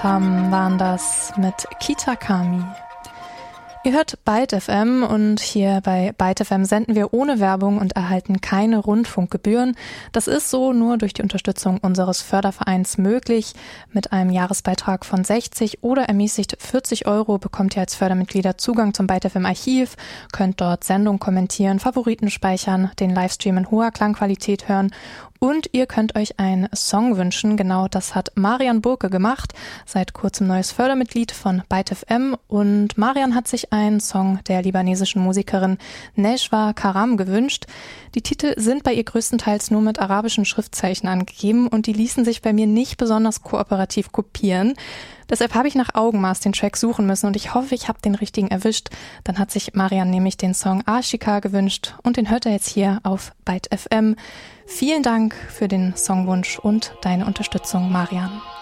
Waren das mit Kitakami. Ihr hört Byte FM und hier bei Byte FM senden wir ohne Werbung und erhalten keine Rundfunkgebühren. Das ist so nur durch die Unterstützung unseres Fördervereins möglich. Mit einem Jahresbeitrag von 60 oder ermäßigt 40 € bekommt ihr als Fördermitglieder Zugang zum Byte FM Archiv, könnt dort Sendungen kommentieren, Favoriten speichern, den Livestream in hoher Klangqualität hören und ihr könnt euch einen Song wünschen. Genau das hat Marian Burke gemacht, seit kurzem neues Fördermitglied von Byte FM. Und Marian hat sich einen Song der libanesischen Musikerin Nejwa Karam gewünscht. Die Titel sind bei ihr größtenteils nur mit arabischen Schriftzeichen angegeben und die ließen sich bei mir nicht besonders kooperativ kopieren. Deshalb habe ich nach Augenmaß den Track suchen müssen und ich hoffe, ich habe den richtigen erwischt. Dann hat sich Marian nämlich den Song Ashika gewünscht und den hört er jetzt hier auf Byte FM. Vielen Dank für den Songwunsch und deine Unterstützung, Marian.